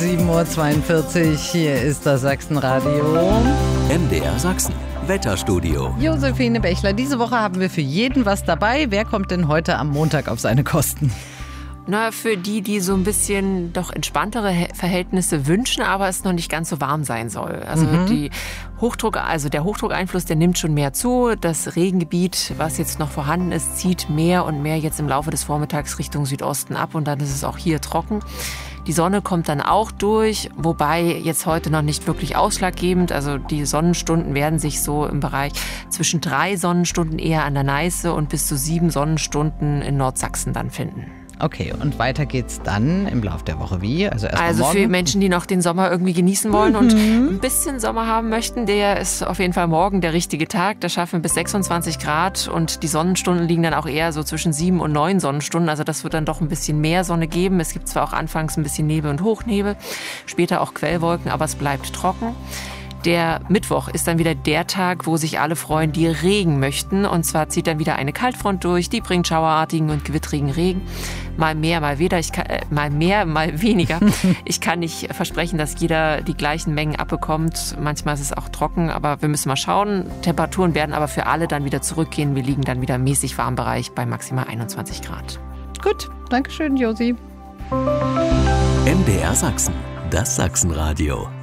7:42 Uhr, hier ist das Sachsenradio. MDR Sachsen, Wetterstudio. Josephine Bechler, diese Woche haben wir für jeden was dabei. Wer kommt denn heute am Montag auf seine Kosten? Na, für die so ein bisschen doch entspanntere Verhältnisse wünschen, aber es noch nicht ganz so warm sein soll. Also der Hochdruckeinfluss, der nimmt schon mehr zu. Das Regengebiet, was jetzt noch vorhanden ist, zieht mehr und mehr jetzt im Laufe des Vormittags Richtung Südosten ab und dann ist es auch hier trocken. Die Sonne kommt dann auch durch, wobei jetzt heute noch nicht wirklich ausschlaggebend. Also die Sonnenstunden werden sich so im Bereich zwischen 3 Sonnenstunden eher an der Neiße und bis zu 7 Sonnenstunden in Nordsachsen dann finden. Okay, und weiter geht's dann im Laufe der Woche wie? Also morgen? Für Menschen, die noch den Sommer irgendwie genießen wollen und ein bisschen Sommer haben möchten, der ist auf jeden Fall morgen der richtige Tag. Da schaffen wir bis 26 Grad und die Sonnenstunden liegen dann auch eher so zwischen 7 und 9 Sonnenstunden. Also das wird dann doch ein bisschen mehr Sonne geben. Es gibt zwar auch anfangs ein bisschen Nebel und Hochnebel, später auch Quellwolken, aber es bleibt trocken. Der Mittwoch ist dann wieder der Tag, wo sich alle freuen, die Regen möchten. Und zwar zieht dann wieder eine Kaltfront durch, die bringt schauerartigen und gewittrigen Regen. Mal mehr, mal weniger. Ich kann nicht versprechen, dass jeder die gleichen Mengen abbekommt. Manchmal ist es auch trocken, aber wir müssen mal schauen. Temperaturen werden aber für alle dann wieder zurückgehen. Wir liegen dann wieder im mäßig warmen Bereich bei maximal 21 Grad. Gut, danke schön, Josi. MDR Sachsen, das Sachsenradio.